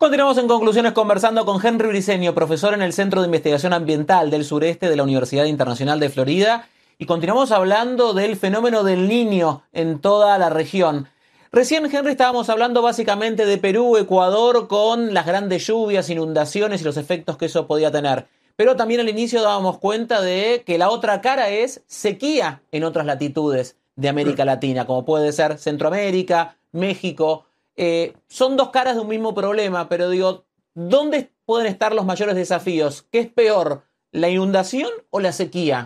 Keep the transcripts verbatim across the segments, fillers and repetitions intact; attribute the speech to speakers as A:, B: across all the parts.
A: Continuamos en Conclusiones conversando con Henry Briceño, profesor en el Centro de Investigación Ambiental del Sureste de la Universidad Internacional de Florida, y continuamos hablando del fenómeno del Niño en toda la región. Recién, Henry, estábamos hablando básicamente de Perú, Ecuador, con las grandes lluvias, inundaciones y los efectos que eso podía tener. Pero también al inicio dábamos cuenta de que la otra cara es sequía en otras latitudes de América Latina, como puede ser Centroamérica, México. Eh, son dos caras de un mismo problema, pero digo, ¿dónde pueden estar los mayores desafíos? ¿Qué es peor, la inundación o la sequía?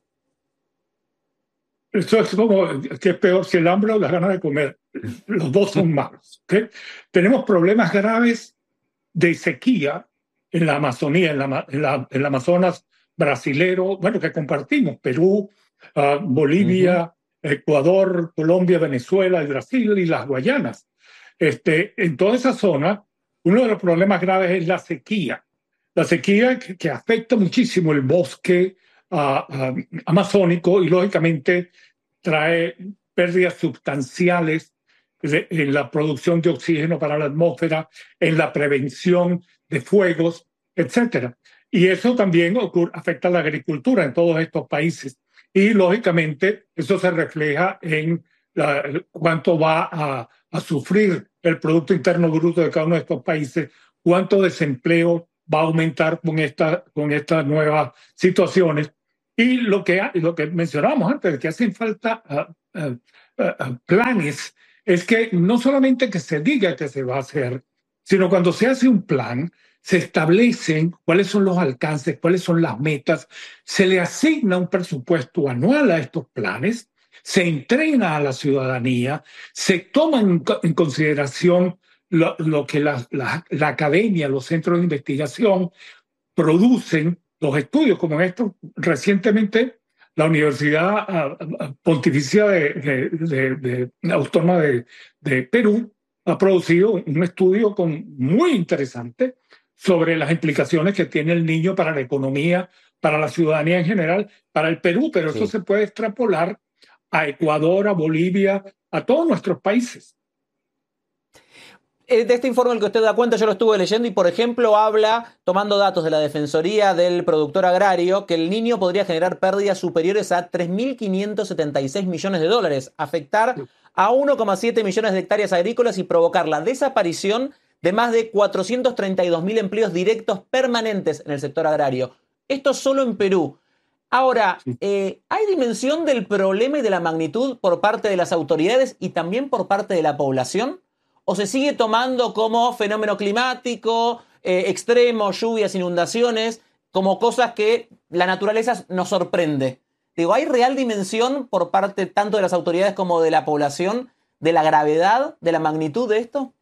B: Esto es como, ¿qué es peor, si el hambre o las ganas de comer? Los dos son malos. ¿Okay? Tenemos problemas graves de sequía en la Amazonía, en la, en la, en la Amazonas brasilero, bueno, que compartimos, Perú, uh, Bolivia, uh-huh. Ecuador, Colombia, Venezuela, y Brasil y las Guayanas. Este, en toda esa zona, uno de los problemas graves es la sequía. La sequía que, que afecta muchísimo el bosque uh, uh, amazónico y, lógicamente, trae pérdidas sustanciales de, en la producción de oxígeno para la atmósfera, en la prevención de fuegos, etcétera. Y eso también ocurre, afecta a la agricultura en todos estos países. Y, lógicamente, eso se refleja en la, cuánto va a, a sufrir el Producto Interno Bruto de cada uno de estos países, cuánto desempleo va a aumentar con, esta, con estas nuevas situaciones. Y lo que, lo que mencionábamos antes, que hacen falta uh, uh, uh, planes, es que no solamente que se diga que se va a hacer, sino cuando se hace un plan, se establecen cuáles son los alcances, cuáles son las metas, se le asigna un presupuesto anual a estos planes, se entrena a la ciudadanía, se toma en, en consideración lo, lo que la, la, la academia, los centros de investigación producen, los estudios como estos. Recientemente la Universidad Pontificia de, de, de, de Autónoma de, de Perú ha producido un estudio con, muy interesante sobre las implicaciones que tiene el niño para la economía, para la ciudadanía en general, para el Perú, pero sí. Eso se puede extrapolar a Ecuador, a Bolivia, a todos nuestros países.
A: De este informe al que usted da cuenta, yo lo estuve leyendo y, por ejemplo, habla, tomando datos de la Defensoría del Productor Agrario, que el Niño podría generar pérdidas superiores a tres mil quinientos setenta y seis millones de dólares, afectar a uno coma siete millones de hectáreas agrícolas y provocar la desaparición de más de cuatrocientos treinta y dos mil empleos directos permanentes en el sector agrario. Esto solo en Perú. Ahora, eh, ¿hay dimensión del problema y de la magnitud por parte de las autoridades y también por parte de la población? ¿O se sigue tomando como fenómeno climático, eh, extremo, lluvias, inundaciones, como cosas que la naturaleza nos sorprende? Digo, ¿hay real dimensión por parte tanto de las autoridades como de la población de la gravedad, de la magnitud de esto?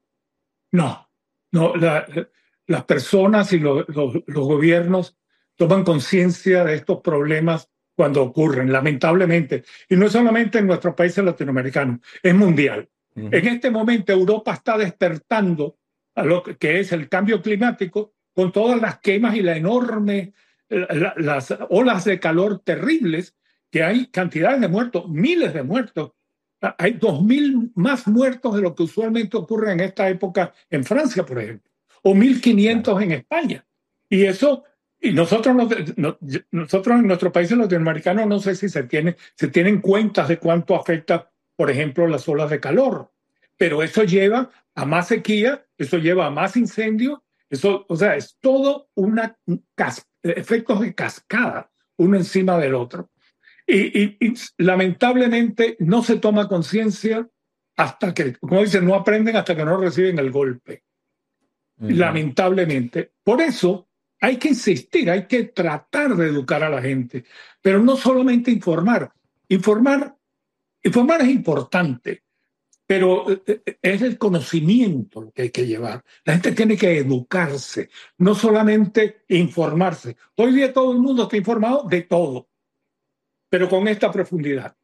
B: No, no. La, las personas y lo, los, los gobiernos toman conciencia de estos problemas cuando ocurren, lamentablemente. Y no solamente en nuestros países latinoamericanos, es mundial. Uh-huh. En este momento Europa está despertando a lo que es el cambio climático con todas las quemas y la enorme, la, las olas de calor terribles, que hay cantidades de muertos, miles de muertos. Hay dos mil más muertos de lo que usualmente ocurre en esta época en Francia, por ejemplo, o mil quinientos claro. en España. Y eso, y nosotros, no, no, nosotros en nuestros países latinoamericanos no sé si se, tiene, se tienen cuentas de cuánto afecta, por ejemplo, las olas de calor. Pero eso lleva a más sequía, eso lleva a más incendios, eso, o sea, es todo una cas- efectos de cascada, uno encima del otro. Y, y, y lamentablemente no se toma conciencia hasta que, como dicen, no aprenden hasta que no reciben el golpe. Uh-huh. Lamentablemente. Por eso hay que insistir, hay que tratar de educar a la gente, pero no solamente informar. Informar, informar es importante, pero es el conocimiento lo que hay que llevar. La gente tiene que educarse, no solamente informarse. Hoy día todo el mundo está informado de todo, pero con esta profundidad.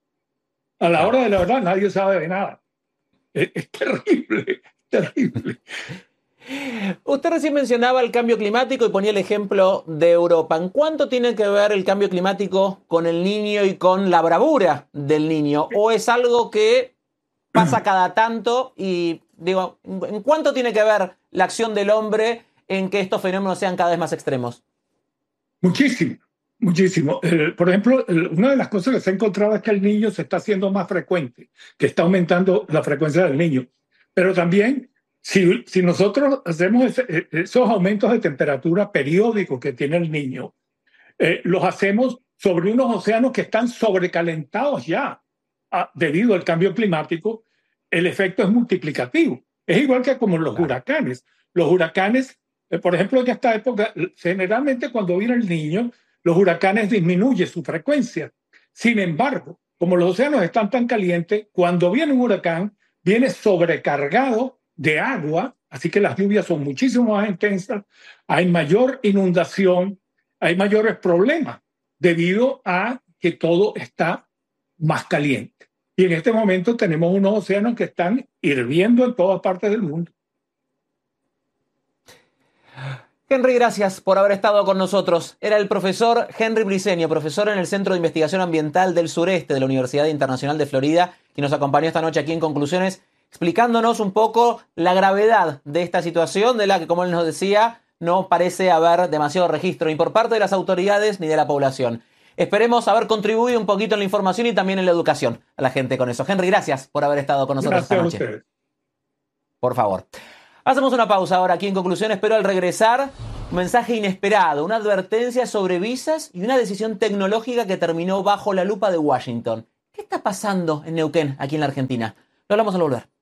B: A la hora de la verdad nadie sabe de nada. Es, es terrible, terrible.
A: Usted recién mencionaba el cambio climático y ponía el ejemplo de Europa. ¿En cuánto tiene que ver el cambio climático con el niño y con la bravura del niño? ¿O es algo que pasa cada tanto y Digo, ¿en cuánto tiene que ver la acción del hombre en que estos fenómenos sean cada vez más extremos?
B: Muchísimo, muchísimo. Eh, por ejemplo, el, una de las cosas que se ha encontrado es que el niño se está haciendo más frecuente, que está aumentando la frecuencia del niño. Pero también, si, si nosotros hacemos ese, esos aumentos de temperatura periódicos que tiene el niño, eh, los hacemos sobre unos océanos que están sobrecalentados ya a, debido al cambio climático, el efecto es multiplicativo. Es igual que como los
A: Claro.
B: huracanes. Los huracanes, eh, por ejemplo, en esta época, generalmente cuando viene el niño, los huracanes disminuyen su frecuencia. Sin embargo, como los océanos están tan calientes, cuando viene un huracán, viene sobrecargado de agua, así que las lluvias son muchísimo más intensas, hay mayor inundación, hay mayores problemas debido a que todo está más caliente. Y en este momento tenemos unos océanos que están hirviendo en todas partes del mundo.
A: Henry, gracias por haber estado con nosotros. Era el profesor Henry Briceño, profesor en el Centro de Investigación Ambiental del Sureste de la Universidad Internacional de Florida, quien nos acompañó esta noche aquí en Conclusiones, explicándonos un poco la gravedad de esta situación, de la que, como él nos decía, no parece haber demasiado registro ni por parte de las autoridades ni de la población. Esperemos haber contribuido un poquito en la información y también en la educación a la gente con eso. Henry, gracias por haber estado con nosotros
B: Gracias
A: esta noche.
B: a ustedes.
A: Por favor. Hacemos una pausa ahora aquí en Conclusiones, pero al regresar, un mensaje inesperado, una advertencia sobre visas y una decisión tecnológica que terminó bajo la lupa de Washington. ¿Qué está pasando en Neuquén, aquí en la Argentina? Lo hablamos al volver.